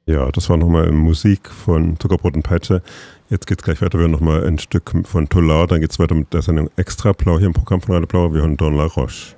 Ja, das war nochmal Musik von Zuckerbrot und Peitsche. Jetzt geht's gleich weiter. Wir hören nochmal ein Stück von Tolar. Dann geht's weiter mit der Sendung Extra Blau hier im Programm von Radio Blau. Wir hören Don La Roche.